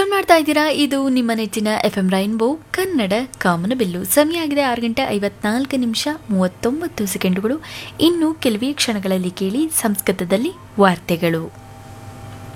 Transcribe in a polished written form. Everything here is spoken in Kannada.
ಟ್ಯೂನ್ ಮಾಡ್ತಾ ಇದ್ದೀರಾ, ಇದು ನಿಮ್ಮ ನೆಚ್ಚಿನ FM ರೈನ್ಬೋ ಕನ್ನಡ ಕಾಮನಬಿಲ್ಲು. ಸಮಯ ಆಗಿದೆ 6:54:39. ಇನ್ನು ಕೆಲವೇ ಕ್ಷಣಗಳಲ್ಲಿ ಕೇಳಿ ಸಂಸ್ಕೃತದಲ್ಲಿ ವಾರ್ತೆಗಳು.